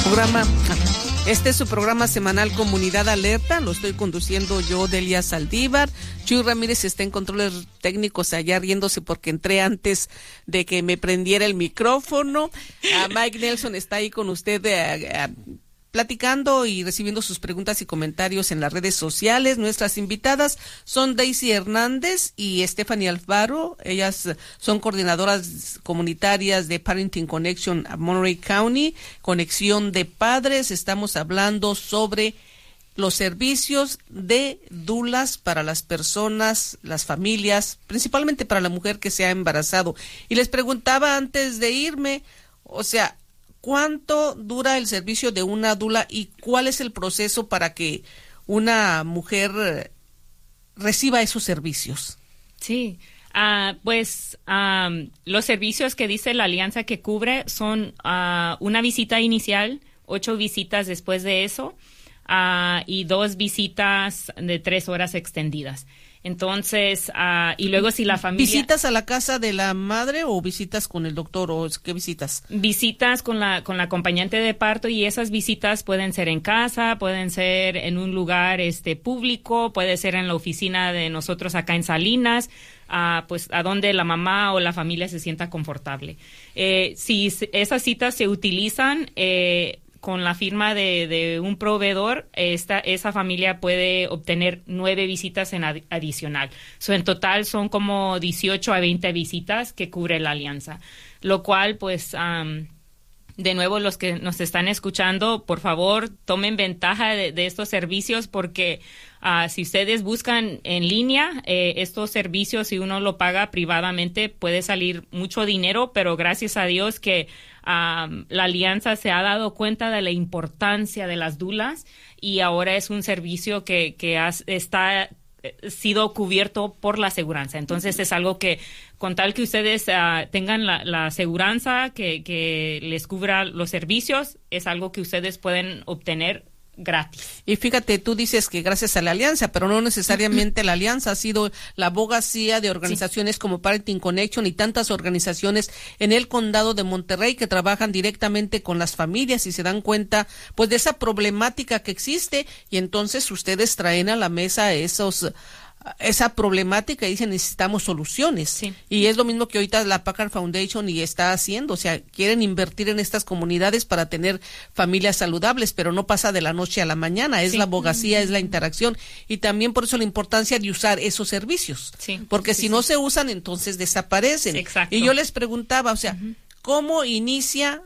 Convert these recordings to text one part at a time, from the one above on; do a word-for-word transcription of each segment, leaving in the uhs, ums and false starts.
programa. Este es su programa semanal Comunidad Alerta. Lo estoy conduciendo yo, Delia Saldívar. Chuy Ramírez está en controles técnicos allá riéndose porque entré antes de que me prendiera el micrófono. A Mike Nelson está ahí con usted eh, eh, platicando y recibiendo sus preguntas y comentarios en las redes sociales. Nuestras invitadas son Daisy Hernández y Stephanie Alfaro. Ellas son coordinadoras comunitarias de Parenting Connection a Monterey County, Conexión de Padres. Estamos hablando sobre los servicios de dulas para las personas, las familias, principalmente para la mujer que se ha embarazado. Y les preguntaba antes de irme, o sea, ¿cuánto dura el servicio de una dula y cuál es el proceso para que una mujer reciba esos servicios? Sí, uh, pues um, los servicios que dice la alianza que cubre son uh, una visita inicial, ocho visitas después de eso uh, y dos visitas de tres horas extendidas. Entonces, uh, y luego si la familia... ¿Visitas a la casa de la madre o visitas con el doctor o qué visitas? Visitas con la con la acompañante de parto, y esas visitas pueden ser en casa, pueden ser en un lugar este público, puede ser en la oficina de nosotros acá en Salinas, uh, pues a donde la mamá o la familia se sienta confortable. Eh, si esas citas se utilizan... Eh, con la firma de, de un proveedor, esta esa familia puede obtener nueve visitas en ad, adicional. So, en total son como dieciocho a veinte visitas que cubre la alianza, lo cual, pues, um, de nuevo, los que nos están escuchando, por favor, tomen ventaja de, de estos servicios porque uh, si ustedes buscan en línea eh, estos servicios, si uno lo paga privadamente, puede salir mucho dinero, pero gracias a Dios que Um, la alianza se ha dado cuenta de la importancia de las dulas y ahora es un servicio que, que has, está eh, sido cubierto por la aseguranza. Entonces es algo que con tal que ustedes uh, tengan la, la aseguranza que, que les cubra los servicios, es algo que ustedes pueden obtener gratis. Y fíjate, tú dices que gracias a la alianza, pero no necesariamente la alianza, ha sido la abogacía de organizaciones sí. como Parenting Connection y tantas organizaciones en el condado de Monterrey que trabajan directamente con las familias y se dan cuenta pues de esa problemática que existe, y entonces ustedes traen a la mesa esos esa problemática y dicen necesitamos soluciones sí. y es lo mismo que ahorita la Packard Foundation y está haciendo, o sea, quieren invertir en estas comunidades para tener familias saludables, pero no pasa de la noche a la mañana, es sí. la abogacía, mm-hmm. es la interacción, y también por eso la importancia de usar esos servicios, sí. porque sí, si sí. no se usan entonces desaparecen. Exacto. Y yo les preguntaba, o sea, uh-huh. ¿cómo inicia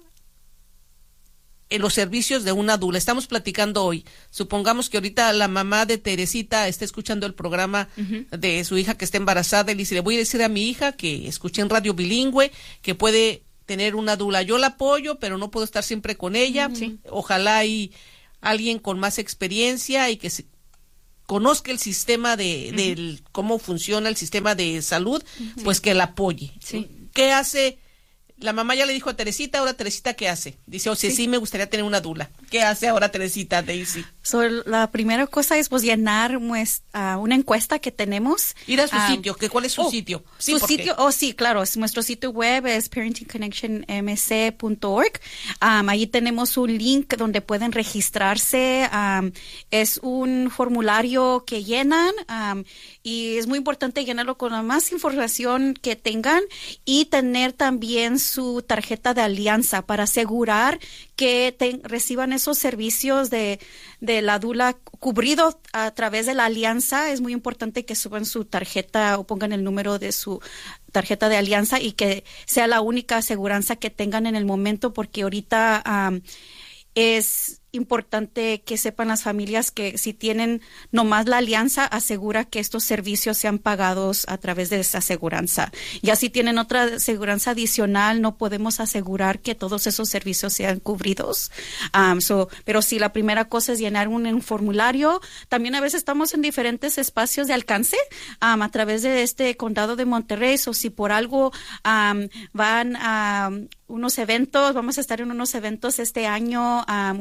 en los servicios de una dula? Estamos platicando hoy. Supongamos que ahorita la mamá de Teresita está escuchando el programa uh-huh. de su hija que está embarazada y dice, le voy a decir a mi hija que escuché en radio bilingüe que puede tener una dula. Yo la apoyo, pero no puedo estar siempre con ella. Uh-huh. Sí. Ojalá hay alguien con más experiencia y que se conozca el sistema de, uh-huh. de cómo funciona el sistema de salud, uh-huh. pues que la apoye. Sí. ¿Qué hace? La mamá ya le dijo a Teresita, ahora Teresita, ¿qué hace? Dice, o oh, sea, sí. sí me gustaría tener una dula. ¿Qué hace ahora Teresita, Daisy? So, la primera cosa es pues llenar muest- uh, una encuesta que tenemos. Ir a su um, sitio, ¿qué, ¿cuál es su oh, sitio? Sí, su sitio, oh sí, claro, es, nuestro sitio web es parenting connection m c punto org. Um, ahí tenemos un link donde pueden registrarse. Um, es un formulario que llenan um, y es muy importante llenarlo con la más información que tengan y tener también su tarjeta de alianza para asegurar que te, reciban esos servicios de, de la dula cubrido a través de la alianza. Es muy importante que suban su tarjeta o pongan el número de su tarjeta de alianza y que sea la única aseguranza que tengan en el momento, porque ahorita um, es importante que sepan las familias que si tienen nomás la alianza, asegura que estos servicios sean pagados a través de esa aseguranza. Ya si tienen otra aseguranza adicional, no podemos asegurar que todos esos servicios sean cubridos. Um, so, pero sí, la primera cosa es llenar un, un formulario. También a veces estamos en diferentes espacios de alcance um, a través de este condado de Monterrey. So, si por algo um, van a um, unos eventos, vamos a estar en unos eventos este año, um, uno va a ser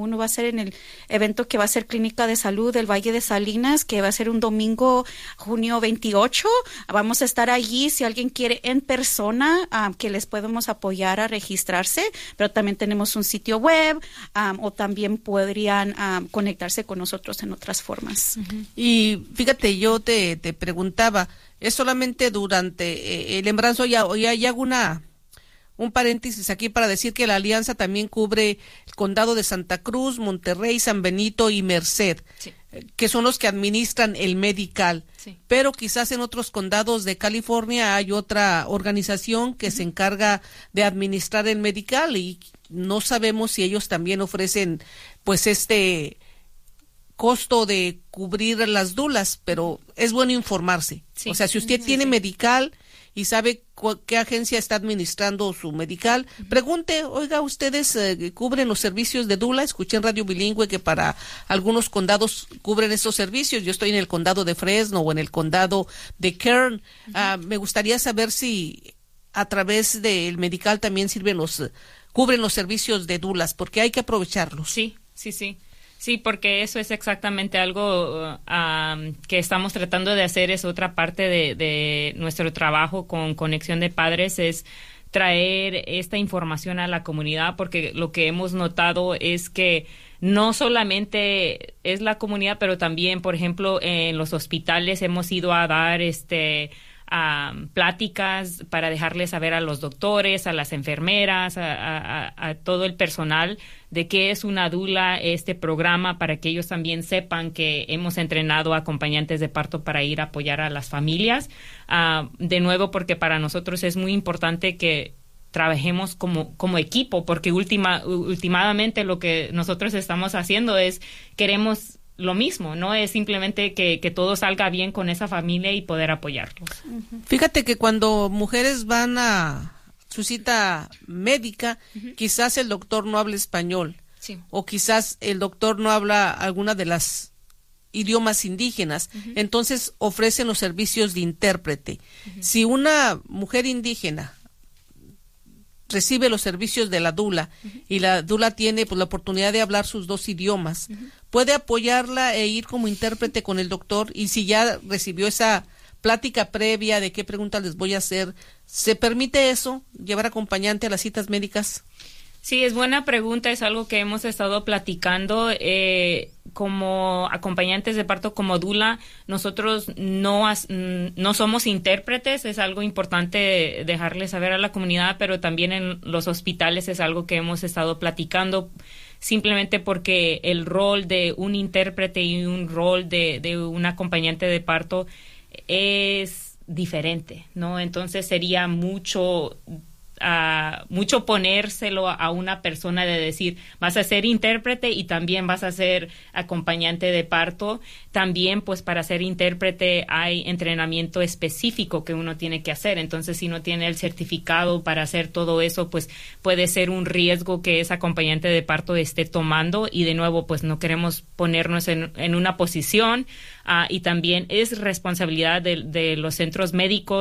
ser en el evento que va a ser Clínica de Salud del Valle de Salinas, que va a ser un domingo, junio veintiocho. Vamos a estar allí si alguien quiere en persona, um, que les podemos apoyar a registrarse, pero también tenemos un sitio web, um, o también podrían um, conectarse con nosotros en otras formas. Uh-huh. Y fíjate, yo te, te preguntaba, ¿es solamente durante eh, el embarazo? Ya, ya, ya hago una... un paréntesis aquí para decir que la alianza también cubre el condado de Santa Cruz, Monterrey, San Benito y Merced, sí, que son los que administran el Medical. Sí. Pero quizás en otros condados de California hay otra organización que uh-huh. se encarga de administrar el Medical y no sabemos si ellos también ofrecen pues este costo de cubrir las dulas, pero es bueno informarse. Sí. O sea, si usted sí, tiene sí. Medical y sabe cu- qué agencia está administrando su Medical, uh-huh. pregunte, oiga, ¿ustedes eh, cubren los servicios de dula? Escuché en Radio Bilingüe que para algunos condados cubren esos servicios. Yo estoy en el condado de Fresno o en el condado de Kern. Uh-huh. Uh, me gustaría saber si a través del Medical también sirven los, uh, cubren los servicios de dulas, porque hay que aprovecharlos. Sí, sí, sí. Sí, porque eso es exactamente algo uh, um, que estamos tratando de hacer, es otra parte de, de nuestro trabajo con Conexión de Padres, es traer esta información a la comunidad, porque lo que hemos notado es que no solamente es la comunidad, pero también, por ejemplo, en los hospitales hemos ido a dar este... Um, pláticas para dejarles saber a los doctores, a las enfermeras, a, a, a todo el personal de qué es una dula, este programa, para que ellos también sepan que hemos entrenado a acompañantes de parto para ir a apoyar a las familias. Uh, de nuevo, porque para nosotros es muy importante que trabajemos como, como equipo, porque última, últimamente lo que nosotros estamos haciendo es, queremos lo mismo, no es simplemente que, que todo salga bien con esa familia y poder apoyarlos. Uh-huh. Fíjate que cuando mujeres van a su cita médica, uh-huh. quizás el doctor no habla español, sí. o quizás el doctor no habla alguna de las idiomas indígenas, uh-huh. entonces ofrecen los servicios de intérprete. Uh-huh. Si una mujer indígena recibe los servicios de la dula uh-huh. y la dula tiene pues la oportunidad de hablar sus dos idiomas, uh-huh. puede apoyarla e ir como intérprete con el doctor, y si ya recibió esa plática previa de qué preguntas les voy a hacer, ¿se permite eso, llevar acompañante a las citas médicas? Sí, es buena pregunta, es algo que hemos estado platicando. Eh, como acompañantes de parto, como dula, nosotros no, as, no somos intérpretes, es algo importante dejarle saber a la comunidad, pero también en los hospitales es algo que hemos estado platicando, simplemente porque el rol de un intérprete y un rol de, de un acompañante de parto es diferente, ¿no? Entonces sería mucho... Uh, mucho ponérselo a una persona de decir, vas a ser intérprete y también vas a ser acompañante de parto. También, pues, para ser intérprete hay entrenamiento específico que uno tiene que hacer. Entonces, si no tiene el certificado para hacer todo eso, pues puede ser un riesgo que ese acompañante de parto esté tomando. Y de nuevo, pues no queremos ponernos en, en una posición. Uh, y también es responsabilidad de, de los centros médicos